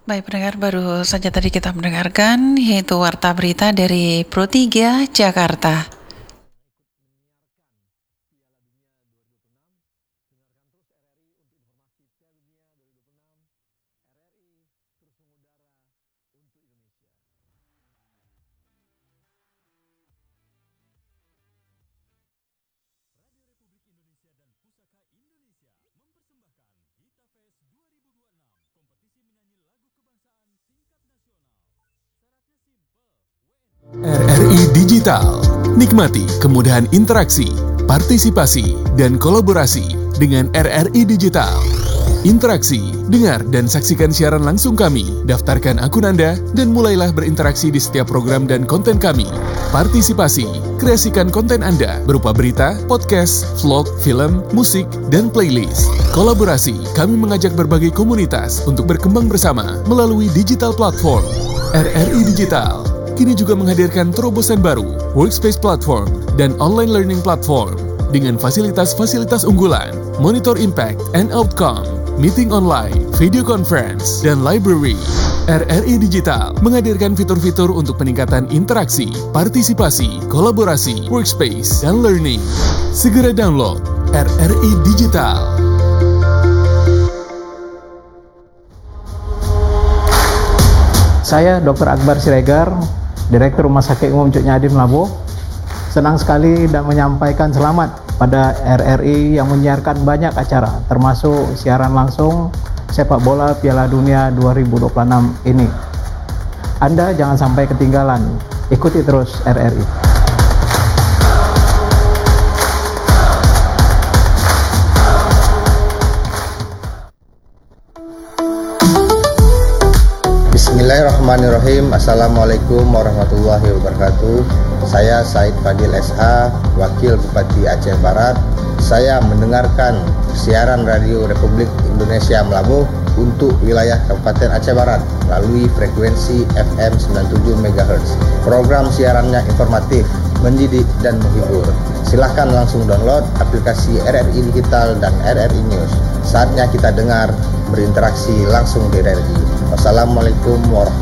Baik pendengar, baru saja tadi kita mendengarkan yaitu Warta Berita dari Pro3 Jakarta. RRI Digital. Nikmati kemudahan interaksi, partisipasi, dan kolaborasi dengan RRI Digital. Interaksi, dengar dan saksikan siaran langsung kami, daftarkan akun Anda, dan mulailah berinteraksi di setiap program dan konten kami. Partisipasi, kreasikan konten Anda berupa berita, podcast, vlog, film, musik, dan playlist. Kolaborasi, kami mengajak berbagai komunitas untuk berkembang bersama melalui digital platform. RRI Digital kini juga menghadirkan terobosan baru, workspace platform, dan online learning platform dengan fasilitas-fasilitas unggulan, monitor impact and outcome, meeting online, video conference, dan library. RRI Digital menghadirkan fitur-fitur untuk peningkatan interaksi, partisipasi, kolaborasi, workspace, dan learning. Segera download RRI Digital. Saya Dr. Akbar Siregar, Direktur Rumah Sakit Umum Cuk Nyadim Labuh. Senang sekali dan menyampaikan selamat pada RRI yang menyiarkan banyak acara, termasuk siaran langsung sepak bola Piala Dunia 2026 ini. Anda jangan sampai ketinggalan, ikuti terus RRI. Bismillahirrahmanirrahim. Assalamualaikum warahmatullahi wabarakatuh. Saya Said Fadil SH, Wakil Bupati Aceh Barat. Saya mendengarkan siaran Radio Republik Indonesia Melabuh untuk wilayah Kabupaten Aceh Barat melalui frekuensi FM 97 MHz. Program siarannya informatif, mendidik, dan menghibur. Silahkan langsung download aplikasi RRI Digital dan RRI News. Saatnya kita dengar, berinteraksi langsung di RRI. Wassalamualaikum warahmatullahi wabarakatuh.